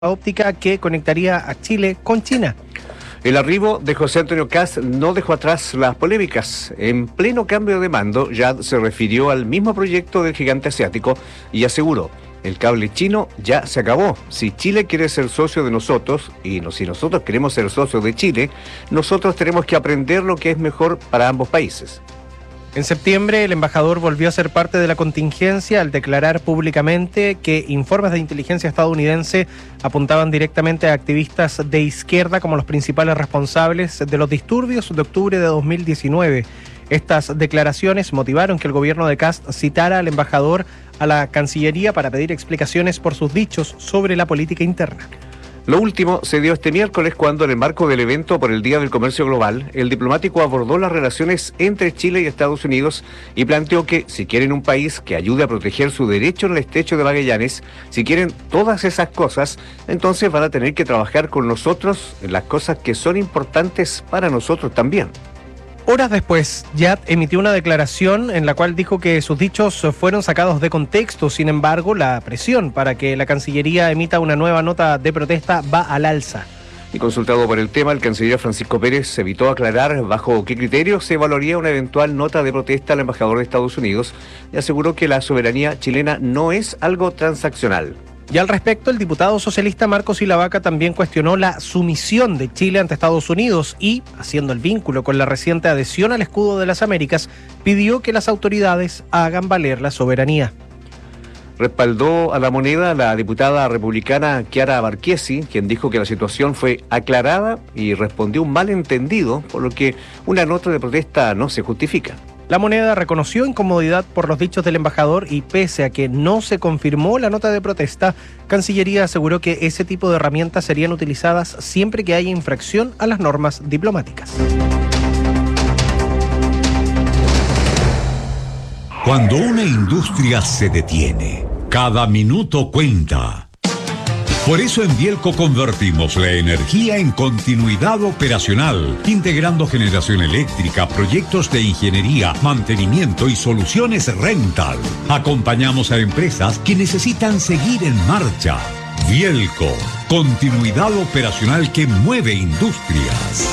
óptica que conectaría a Chile con China. El arribo de José Antonio Kast no dejó atrás las polémicas. En pleno cambio de mando, ya se refirió al mismo proyecto del gigante asiático y aseguró: el cable chino ya se acabó. Si Chile quiere ser socio de nosotros, si nosotros queremos ser socios de Chile, nosotros tenemos que aprender lo que es mejor para ambos países. En septiembre, el embajador volvió a ser parte de la contingencia al declarar públicamente que informes de inteligencia estadounidense apuntaban directamente a activistas de izquierda como los principales responsables de los disturbios de octubre de 2019. Estas declaraciones motivaron que el gobierno de Kast citara al embajador a la Cancillería para pedir explicaciones por sus dichos sobre la política interna. Lo último se dio este miércoles cuando, en el marco del evento por el Día del Comercio Global, el diplomático abordó las relaciones entre Chile y Estados Unidos y planteó que, si quieren un país que ayude a proteger su derecho en el estrecho de Magallanes, si quieren todas esas cosas, entonces van a tener que trabajar con nosotros en las cosas que son importantes para nosotros también. Horas después, Yat emitió una declaración en la cual dijo que sus dichos fueron sacados de contexto. Sin embargo, la presión para que la Cancillería emita una nueva nota de protesta va al alza. Y consultado por el tema, el canciller Francisco Pérez evitó aclarar bajo qué criterio se evaluaría una eventual nota de protesta al embajador de Estados Unidos y aseguró que la soberanía chilena no es algo transaccional. Y al respecto, el diputado socialista Marco Silavaca también cuestionó la sumisión de Chile ante Estados Unidos y, haciendo el vínculo con la reciente adhesión al escudo de las Américas, pidió que las autoridades hagan valer la soberanía. Respaldó a la moneda la diputada republicana Chiara Marchesi, quien dijo que la situación fue aclarada y respondió un malentendido, por lo que una nota de protesta no se justifica. La moneda reconoció incomodidad por los dichos del embajador y, pese a que no se confirmó la nota de protesta, Cancillería aseguró que ese tipo de herramientas serían utilizadas siempre que haya infracción a las normas diplomáticas. Cuando una industria se detiene, cada minuto cuenta. Por eso en Bielco convertimos la energía en continuidad operacional, integrando generación eléctrica, proyectos de ingeniería, mantenimiento y soluciones rental. Acompañamos a empresas que necesitan seguir en marcha. Bielco, continuidad operacional que mueve industrias.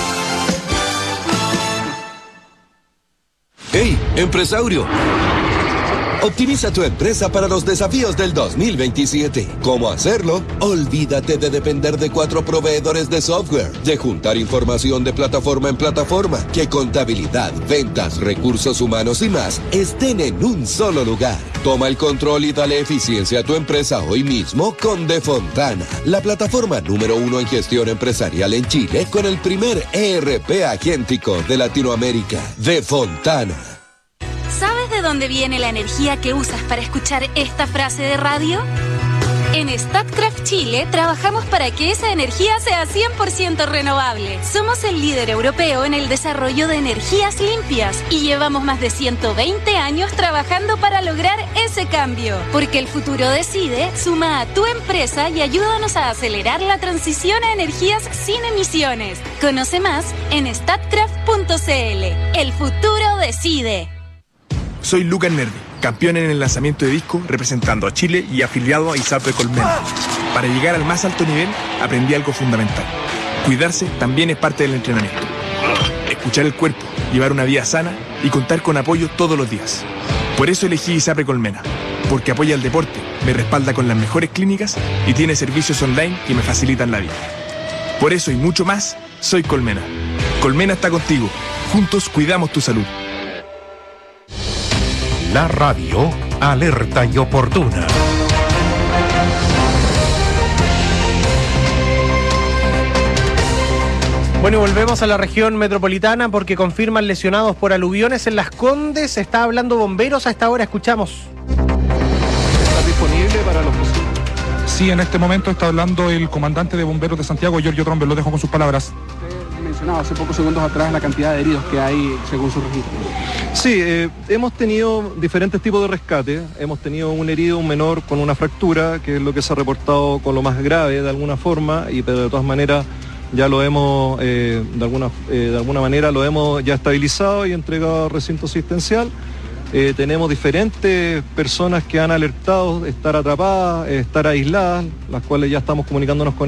¡Hey, empresario! Optimiza tu empresa para los desafíos del 2027. ¿Cómo hacerlo? Olvídate de depender de 4 proveedores de software, de juntar información de plataforma en plataforma, que contabilidad, ventas, recursos humanos y más estén en un solo lugar. Toma el control y dale eficiencia a tu empresa hoy mismo con Defontana, la plataforma número 1 en gestión empresarial en Chile, con el primer ERP agéntico de Latinoamérica. Defontana. ¿Sabes de dónde viene la energía que usas para escuchar esta frase de radio? En Statkraft Chile trabajamos para que esa energía sea 100% renovable. Somos el líder europeo en el desarrollo de energías limpias y llevamos más de 120 años trabajando para lograr ese cambio. Porque el futuro decide, suma a tu empresa y ayúdanos a acelerar la transición a energías sin emisiones. Conoce más en statkraft.cl. El futuro decide. Soy Lucas Nervi, campeón en el lanzamiento de disco representando a Chile y afiliado a ISAP de Colmena. Para llegar al más alto nivel, aprendí algo fundamental. Cuidarse también es parte del entrenamiento. Escuchar el cuerpo, llevar una vida sana y contar con apoyo todos los días. Por eso elegí ISAP de Colmena, porque apoya el deporte, me respalda con las mejores clínicas y tiene servicios online que me facilitan la vida. Por eso y mucho más, soy Colmena. Colmena está contigo. Juntos cuidamos tu salud. La radio, alerta y oportuna. Bueno, y volvemos a la región metropolitana porque confirman lesionados por aluviones en Las Condes. Está hablando bomberos a esta hora, escuchamos. ¿Está disponible para los posibles? Sí, en este momento está hablando el comandante de bomberos de Santiago, Giorgio Trombe, lo dejo con sus palabras. Mencionado hace pocos segundos atrás la cantidad de heridos que hay según su registro. Sí, hemos tenido diferentes tipos de rescate. Hemos tenido un herido, un menor con una fractura, que es lo que se ha reportado con lo más grave de alguna forma, pero de todas maneras ya lo hemos, de alguna manera lo hemos ya estabilizado y entregado al recinto asistencial. Tenemos diferentes personas que han alertado estar atrapadas, estar aisladas, las cuales ya estamos comunicándonos con